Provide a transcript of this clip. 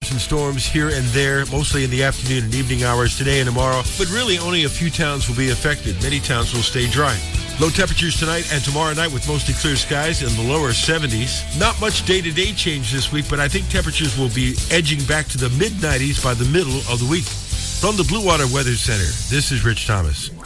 showers and storms here and there, mostly in the afternoon and evening hours today and tomorrow. But really, only a few towns will be affected. Many towns will stay dry. Low temperatures tonight and tomorrow night with mostly clear skies in the lower 70s. Not much day-to-day change this week, but I think temperatures will be edging back to the mid-90s by the middle of the week. From the Blue Water Weather Center, this is Rich Thomas.